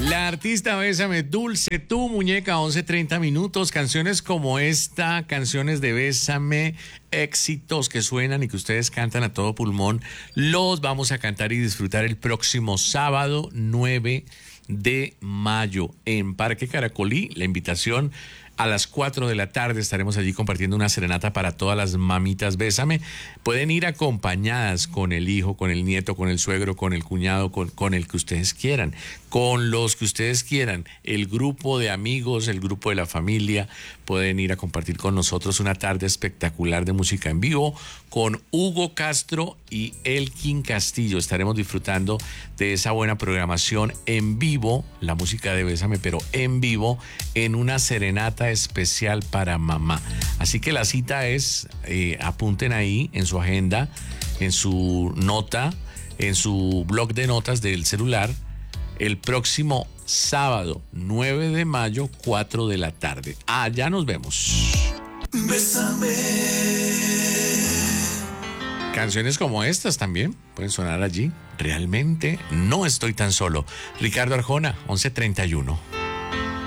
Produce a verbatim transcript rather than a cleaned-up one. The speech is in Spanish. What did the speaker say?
La artista Bésame, Dulce, tu muñeca, once treinta minutos. Canciones como esta, canciones de Bésame, éxitos que suenan y que ustedes cantan a todo pulmón, los vamos a cantar y disfrutar el próximo sábado nueve de mayo en Parque Caracolí. La invitación a las cuatro de la tarde, estaremos allí compartiendo una serenata para todas las mamitas Bésame. Pueden ir acompañadas con el hijo, con el nieto, con el suegro, con el cuñado, con, con el que ustedes quieran, con los que ustedes quieran, el grupo de amigos, el grupo de la familia. Pueden ir a compartir con nosotros una tarde espectacular de música en vivo con Hugo Castro y Elkin Castillo. Estaremos disfrutando de esa buena programación en vivo, la música de Bésame, pero en vivo, en una serenata especial para mamá. Así que la cita es, eh, apunten ahí en su agenda, en su nota, en su blog de notas del celular, el próximo sábado nueve de mayo, cuatro de la tarde. Allá nos vemos. Bésame. Canciones como estas también pueden sonar allí. Realmente no estoy tan solo. Ricardo Arjona, once treinta y uno.